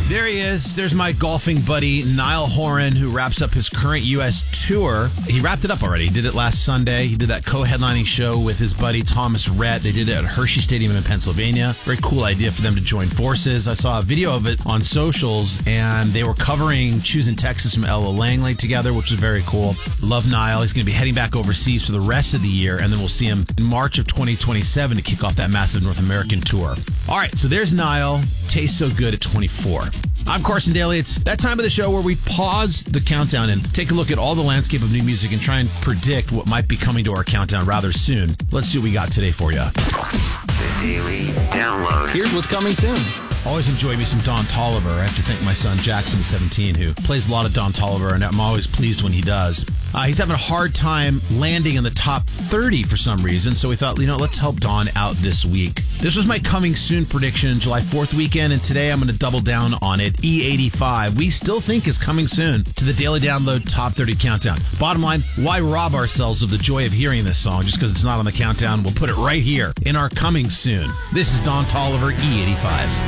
There he is. There's my golfing buddy, Niall Horan, who wraps up his current U.S. tour. He wrapped it up already. He did it last Sunday. He did that co-headlining show with his buddy, Thomas Rhett. They did it at Hershey Stadium in Pennsylvania. Very cool idea for them to join forces. I saw a video of it on socials, and they were covering Choosing Texas from Ella Langley together, which was very cool. Love Niall. He's going to be heading back overseas for the rest of the year, and then we'll see him in March of 2027 to kick off that massive North American tour. All right, so there's Niall. Tastes so good at 24. I'm Carson Daly. It's that time of the show where we pause the countdown and take a look at all the landscape of new music and try and predict what might be coming to our countdown rather soon. Let's see what we got today for you. The Daily Download. Here's what's coming soon. Always enjoy me some Don Toliver. I have to thank my son Jackson, 17, who plays a lot of Don Toliver, and I'm always pleased when he does. He's having a hard time landing in the top 30 for some reason, so we thought, let's help Don out this week. This was my coming soon prediction, July 4th weekend, and today I'm going to double down on it. E85, we still think is coming soon to the Daily Download Top 30 Countdown. Bottom line, why rob ourselves of the joy of hearing this song just because it's not on the countdown? We'll put it right here in our coming soon. This is Don Toliver, E85.